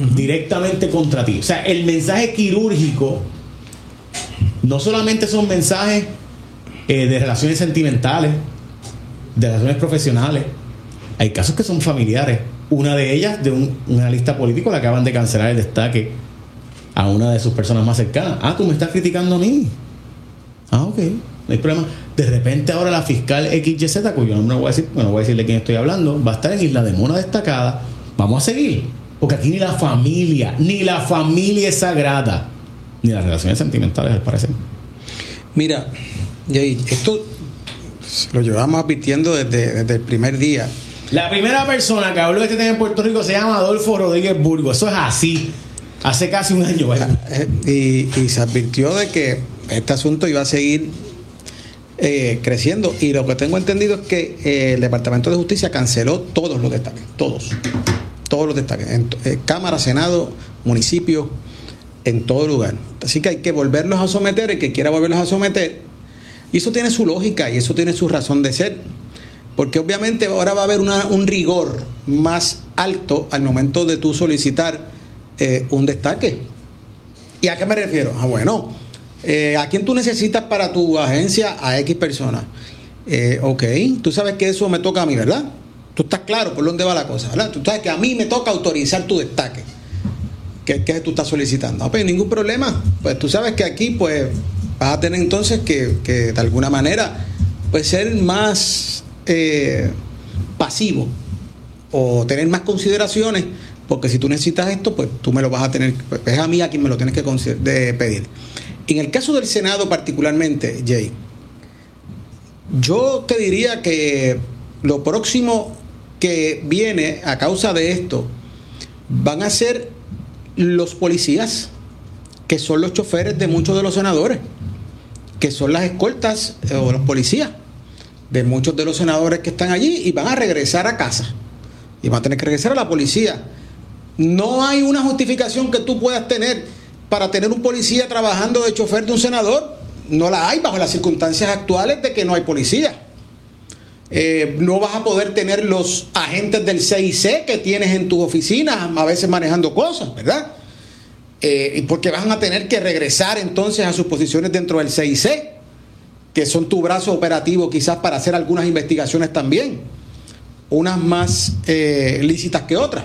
directamente contra ti. O sea, el mensaje quirúrgico no solamente son mensajes de relaciones sentimentales, de relaciones profesionales. Hay casos que son familiares. Una de ellas, de un analista político, le acaban de cancelar el destaque a una de sus personas más cercanas. Tú me estás criticando a mí. Ok, no hay problema. De repente ahora la fiscal XYZ, cuyo nombre no voy a decir, no voy a decir de quién estoy hablando, va a estar en Isla de Mona destacada. Vamos a seguir, porque aquí ni la familia es sagrada, ni las relaciones sentimentales, al parecer. Mira, Jay, esto lo llevamos advirtiendo desde el primer día. La primera persona que habló de este tema en Puerto Rico se llama Adolfo Rodríguez Burgos. Eso es así. Hace casi un año. Y se advirtió de que este asunto iba a seguir creciendo. Y lo que tengo entendido es que el Departamento de Justicia canceló todos los destaques. Todos los destaques. En Cámara, Senado, municipio, en todo lugar. Así que hay que volverlos a someter, el que quiera volverlos a someter. Y eso tiene su lógica y eso tiene su razón de ser. Porque obviamente ahora va a haber un rigor más alto al momento de tú solicitar un destaque. ¿Y a qué me refiero? Bueno, ¿a quién tú necesitas para tu agencia? A X personas. Ok, tú sabes que eso me toca a mí, ¿verdad? Tú estás claro por dónde va la cosa, ¿verdad? Tú sabes que a mí me toca autorizar tu destaque. ¿Qué tú estás solicitando? Pues ningún problema. Pues tú sabes que aquí pues vas a tener entonces que de alguna manera pues ser más pasivo o tener más consideraciones, porque si tú necesitas esto, pues tú me lo vas a tener, pues es a mí a quien me lo tienes que pedir. En el caso del Senado particularmente, Jay, yo te diría que lo próximo que viene a causa de esto van a ser los policías, que son los choferes de muchos de los senadores, que son las escoltas o los policías de muchos de los senadores que están allí, y van a regresar a casa y van a tener que regresar a la policía. No hay una justificación que tú puedas tener para tener un policía trabajando de chofer de un senador. No la hay bajo las circunstancias actuales de que no hay policía. No vas a poder tener los agentes del CIC que tienes en tus oficinas a veces manejando cosas, ¿verdad? Porque van a tener que regresar entonces a sus posiciones dentro del CIC, que son tu brazo operativo quizás para hacer algunas investigaciones también, unas más lícitas que otras.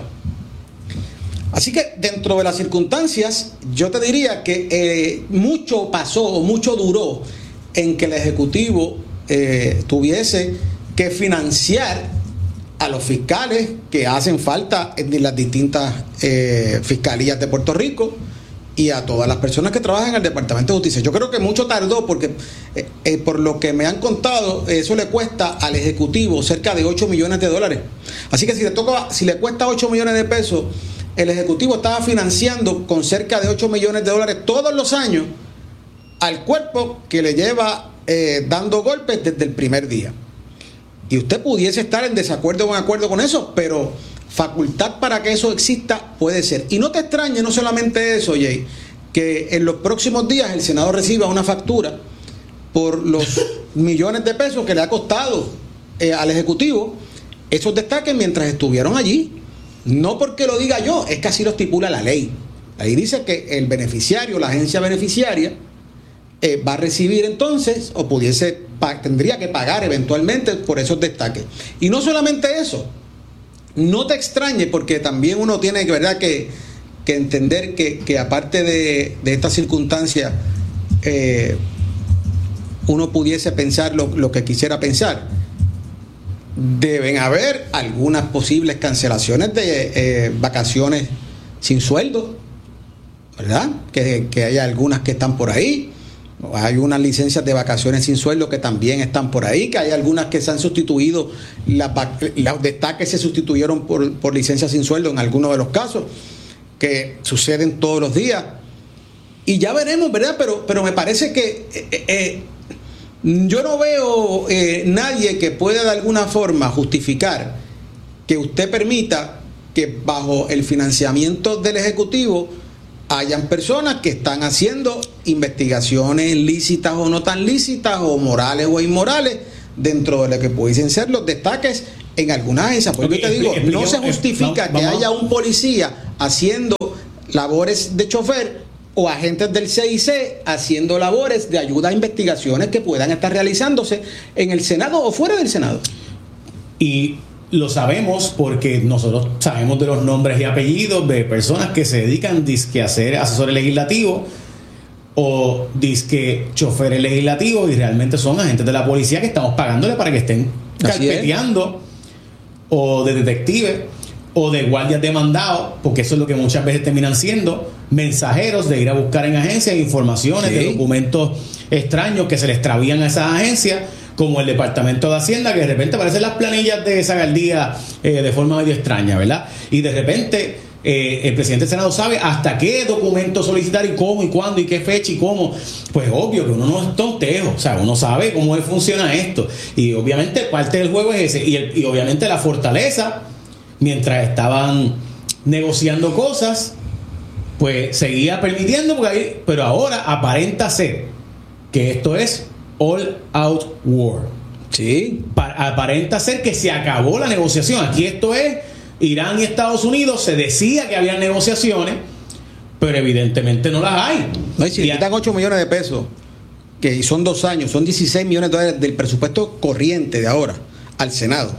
Así que dentro de las circunstancias, yo te diría que mucho pasó o mucho duró en que el Ejecutivo tuviese que financiar a los fiscales que hacen falta en las distintas fiscalías de Puerto Rico y a todas las personas que trabajan en el Departamento de Justicia. Yo creo que mucho tardó porque, por lo que me han contado, eso le cuesta al Ejecutivo cerca de $8 millones. Así que si le cuesta 8 millones de pesos, el Ejecutivo estaba financiando con cerca de $8 millones todos los años al cuerpo que le lleva dando golpes desde el primer día. Y usted pudiese estar en desacuerdo o en acuerdo con eso, pero facultad para que eso exista puede ser. Y no te extrañe, no solamente eso, Jay, que en los próximos días el Senado reciba una factura por los millones de pesos que le ha costado al Ejecutivo esos destaques mientras estuvieron allí. No porque lo diga yo, es que así lo estipula la ley. Ahí dice que el beneficiario, la agencia beneficiaria, va a recibir entonces, o tendría que pagar eventualmente por esos destaques. Y no solamente eso, no te extrañe, porque también uno tiene ¿verdad? que entender que aparte de esta circunstancia, uno pudiese pensar lo que quisiera pensar. Deben haber algunas posibles cancelaciones de vacaciones sin sueldo, ¿verdad? Que hay algunas que están por ahí. Hay unas licencias de vacaciones sin sueldo que también están por ahí, que hay algunas que se han sustituido, los destaques se sustituyeron por licencias sin sueldo en algunos de los casos, que suceden todos los días. Y ya veremos, ¿verdad? Pero me parece que yo no veo nadie que pueda de alguna forma justificar que usted permita que bajo el financiamiento del Ejecutivo hayan personas que están haciendo investigaciones lícitas o no tan lícitas, o morales o inmorales, dentro de lo que pudiesen ser los destaques en algunas agencias. Porque te digo, no se justifica que haya un policía haciendo labores de chofer o agentes del CIC haciendo labores de ayuda a investigaciones que puedan estar realizándose en el Senado o fuera del Senado. Y lo sabemos porque nosotros sabemos de los nombres y apellidos de personas que se dedican dizque a ser asesores legislativos o dizque choferes legislativos y realmente son agentes de la policía que estamos pagándole para que estén carpeteando, o de detectives o de guardias de mandado, porque eso es lo que muchas veces terminan siendo mensajeros de ir a buscar en agencias informaciones de documentos extraños que se le extravían a esas agencias, como el Departamento de Hacienda, que de repente aparecen las planillas de esa alcaldía de forma medio extraña, ¿verdad? Y de repente el presidente del Senado sabe hasta qué documento solicitar y cómo y cuándo y qué fecha y cómo. Pues obvio que uno no es tontejo, o sea, uno sabe cómo funciona esto. Y obviamente parte del juego es ese. Y obviamente la fortaleza, mientras estaban negociando cosas, pues seguía permitiendo, pero ahora aparenta ser que esto es all out war. Sí. Aparenta ser que se acabó la negociación. Aquí esto es Irán y Estados Unidos. Se decía que había negociaciones, pero evidentemente no las hay. No, y si le quitan 8 millones de pesos, que son 2 años, son 16 millones de dólares del presupuesto corriente de ahora al Senado.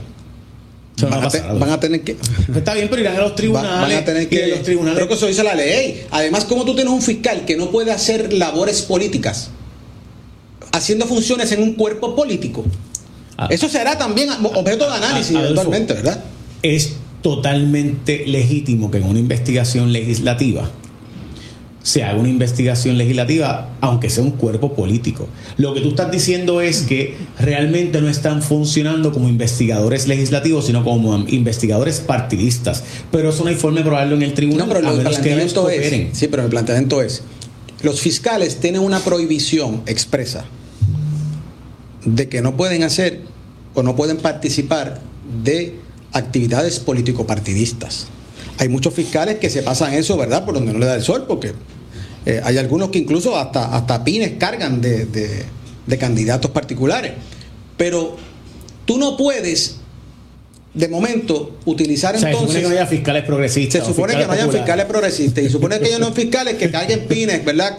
Van a tener que... Está bien, pero irán a los tribunales. Van a tener que... Los tribunales. Creo que eso dice la ley. Además, ¿cómo tú tienes un fiscal que no puede hacer labores políticas haciendo funciones en un cuerpo político? Eso será también objeto de análisis eventualmente, ¿verdad? Es totalmente legítimo que en una investigación legislativa se haga una investigación legislativa, aunque sea un cuerpo político. Lo que tú estás diciendo es que realmente no están funcionando como investigadores legislativos, sino como investigadores partidistas. Pero eso no hay forma de probarlo en el tribunal. No, pero el planteamiento es... Sí, pero el planteamiento es... Los fiscales tienen una prohibición expresa de que no pueden hacer o no pueden participar de actividades político-partidistas. Hay muchos fiscales que se pasan eso, ¿verdad?, por donde no le da el sol, porque hay algunos que incluso hasta pines cargan de candidatos particulares. Pero tú no puedes, de momento, utilizar entonces... Se supone que no haya fiscales progresistas. Se supone que no haya fiscales progresistas. Y supone que haya no fiscales que carguen pines, ¿verdad?,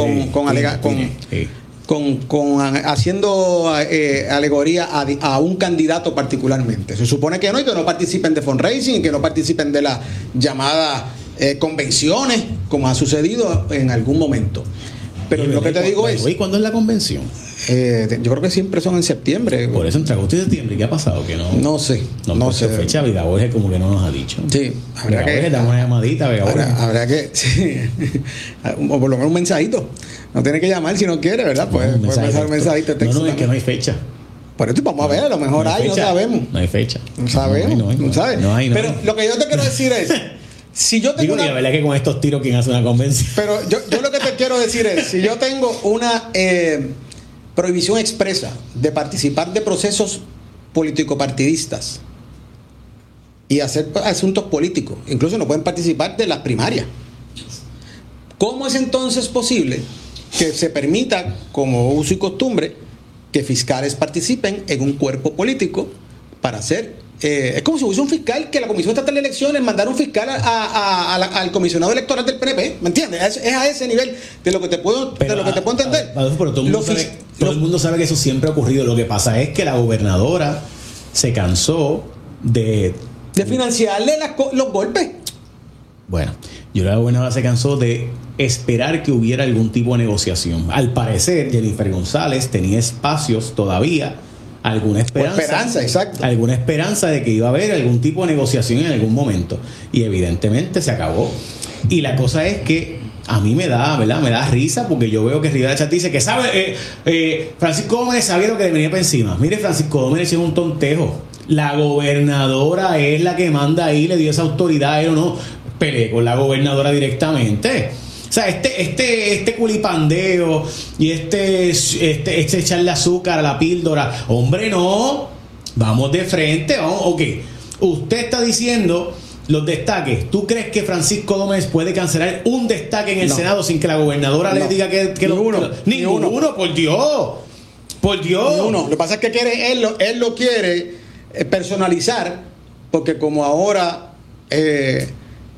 haciendo alegoría a un candidato particularmente. Se supone que no, y que no participen de fundraising, y que no participen de las llamadas convenciones, como ha sucedido en algún momento. Pero lo que te digo es... ¿Y cuándo es la convención? Yo creo que siempre son en septiembre. Por eso entre agosto y septiembre. ¿Qué ha pasado? Que no sé. No sé. Fecha Vida Borges como que no nos ha dicho. Sí. Habrá que dar una llamadita. Habrá que... Sí. O por lo menos un mensajito. No tiene que llamar si no quiere, ¿verdad? Puede pensar un mensajito de texto. No, es que no hay fecha. Por eso vamos a ver, a lo mejor hay, no sabemos. No hay fecha. No sabemos. No sabes. Pero lo que yo te quiero decir es... Si yo tengo la verdad es que con estos tiros, ¿quién hace una convención? Pero yo lo que te quiero decir es, si yo tengo una prohibición expresa de participar de procesos político-partidistas y hacer asuntos políticos, incluso no pueden participar de las primarias, ¿cómo es entonces posible que se permita, como uso y costumbre, que fiscales participen en un cuerpo político para hacer... es como si hubiese un fiscal que la Comisión Estatal de Elecciones mandara un fiscal al comisionado electoral del PNP, ¿me entiendes? Es a ese nivel de lo que te puedo entender. Pero todo el mundo sabe que eso siempre ha ocurrido. Lo que pasa es que la gobernadora se cansó de financiarle los golpes. Bueno, la gobernadora se cansó de esperar que hubiera algún tipo de negociación. Al parecer, Jennifer González tenía espacios todavía, alguna esperanza, exacto. Alguna esperanza de que iba a haber algún tipo de negociación en algún momento. Y evidentemente se acabó. Y la cosa es que a mí me da, ¿verdad? Me da risa porque yo veo que Rivera Chat dice que sabe, Francisco Domínguez sabía lo que le venía para encima. Mire, Francisco Domínguez es un tontejo. La gobernadora es la que manda ahí, le dio esa autoridad, él o no. Peleé con la gobernadora directamente. O sea, este culipandeo y este echarle azúcar a la píldora, hombre, no, vamos de frente, vamos, ok. Usted está diciendo los destaques. ¿Tú crees que Francisco Gómez puede cancelar un destaque en el Senado sin que la gobernadora le diga que ninguno, por Dios. Ninguno. Lo que pasa es que él lo quiere personalizar, porque como ahora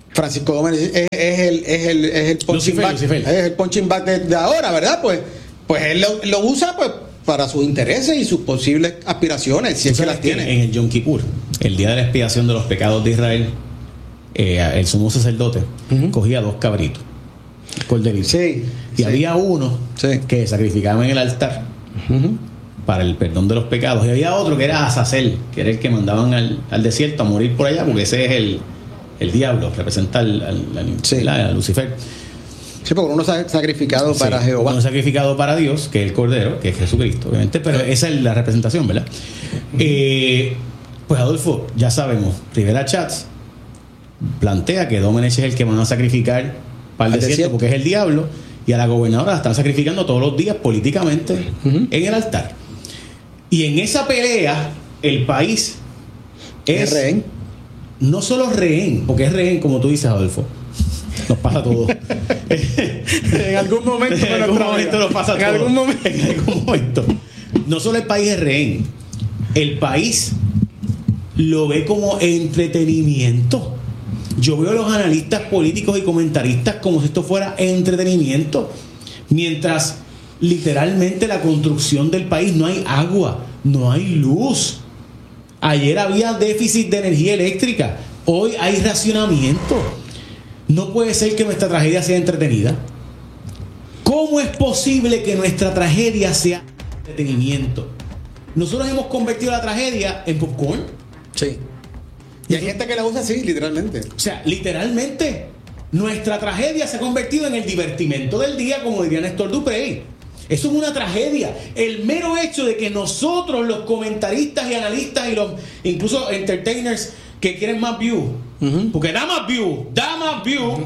Francisco Gómez es el punching Lucifer, bag. Lucifer. Es el punching bag de ahora, ¿verdad? Pues él lo usa pues para sus intereses y sus posibles aspiraciones, si es que las tiene. En el Yom Kippur, el día de la expiación de los pecados de Israel, el sumo sacerdote cogía 2 cabritos, corderitos. Sí, y había uno que sacrificaba en el altar para el perdón de los pecados, y había otro que era Azazel, que era el que mandaban al desierto a morir por allá, porque ese es el diablo, representa a Lucifer. Sí, porque uno ha sacrificado para Jehová. Uno sacrificado para Dios, que es el Cordero, que es Jesucristo, obviamente, pero esa es la representación, ¿verdad? Pues Adolfo, ya sabemos, Rivera Chats plantea que Domenech es el que van a sacrificar para el desierto porque es el diablo, y a la gobernadora la están sacrificando todos los días políticamente en el altar. Y en esa pelea, el país es rehén. No solo rehén, porque es rehén, como tú dices, Adolfo. Nos pasa todo. En algún momento nos pasa todo. En algún momento. No solo el país es rehén, el país lo ve como entretenimiento. Yo veo a los analistas políticos y comentaristas como si esto fuera entretenimiento, mientras literalmente la construcción del país, no hay agua, no hay luz. Ayer había déficit de energía eléctrica, hoy hay racionamiento. No puede ser que nuestra tragedia sea entretenida. ¿Cómo es posible que nuestra tragedia sea entretenimiento? Nosotros hemos convertido la tragedia en popcorn. Sí. Y hay gente que la usa así, literalmente. O sea, literalmente, nuestra tragedia se ha convertido en el divertimento del día, como diría Néstor Duprey. Eso es una tragedia. El mero hecho de que nosotros, los comentaristas y analistas y los incluso entertainers que quieren más views, porque da más views,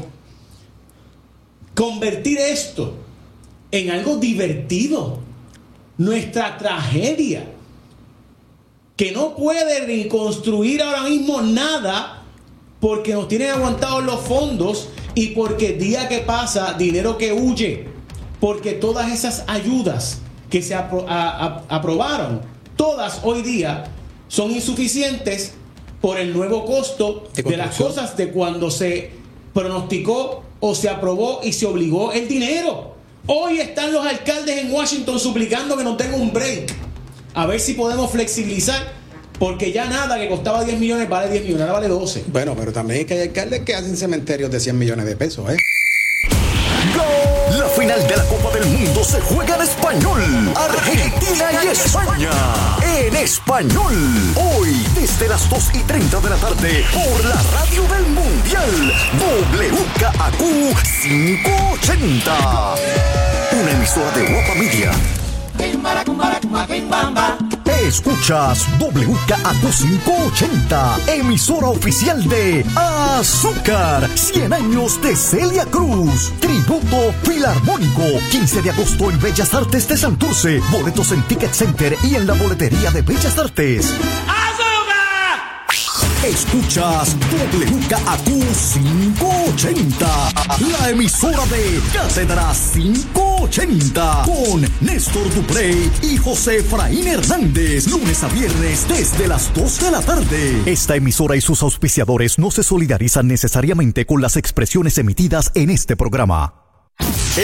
convertir esto en algo divertido, nuestra tragedia, que no puede reconstruir ahora mismo nada porque nos tienen aguantados los fondos y porque día que pasa, dinero que huye, porque todas esas ayudas que se aprobaron, todas hoy día son insuficientes por el nuevo costo de las cosas de cuando se pronosticó o se aprobó y se obligó el dinero. Hoy están los alcaldes en Washington suplicando que nos den un break, a ver si podemos flexibilizar, porque ya nada que costaba 10 millones vale 10 millones, ahora vale 12. Bueno, pero también es que hay alcaldes que hacen cementerios de 100 millones de pesos, ¿eh? La final de la Copa del Mundo se juega en español. Argentina y España. En español. Hoy, desde las 2:30 de la tarde, por la radio del Mundial. WKAQ 580. Una emisora de Guapa Media. Escuchas WKAQ 580, emisora oficial de Azúcar, 100 años de Celia Cruz, tributo filarmónico, 15 de agosto en Bellas Artes de Santurce, boletos en Ticket Center y en la boletería de Bellas Artes. Escuchas WKAQ 580, la emisora de Cátedra 580, con Néstor Duprey y José Efraín Hernández, lunes a viernes desde las 2 de la tarde. Esta emisora y sus auspiciadores no se solidarizan necesariamente con las expresiones emitidas en este programa.